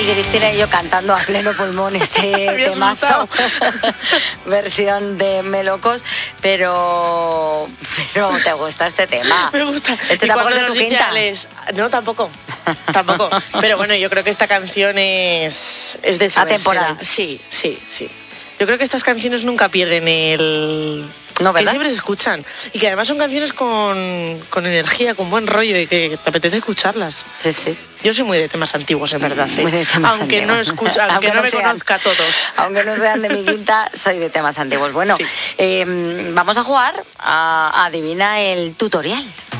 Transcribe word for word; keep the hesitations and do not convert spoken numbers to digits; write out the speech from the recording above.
Y Cristina y yo cantando a pleno pulmón este temazo, versión de Melocos, pero, pero ¿te gusta este tema? Me gusta. Este y tampoco es de cuando tu nos dice quinta. Alex, no, tampoco, tampoco. Pero bueno, yo creo que esta canción es, es de esa atemporal. Sí, sí, sí. Yo creo que estas canciones nunca pierden el... No, ¿verdad? Que siempre se escuchan. Y que además son canciones con, con energía, con buen rollo y que te apetece escucharlas. Sí, sí. Yo soy muy de temas antiguos, en verdad. ¿eh? Muy de temas aunque antiguos. no escucho, aunque, Aunque no, no me sean. conozca a todos. Aunque no sean de mi quinta, soy de temas antiguos. Bueno, Sí. eh, vamos a jugar a Adivina el tutorial.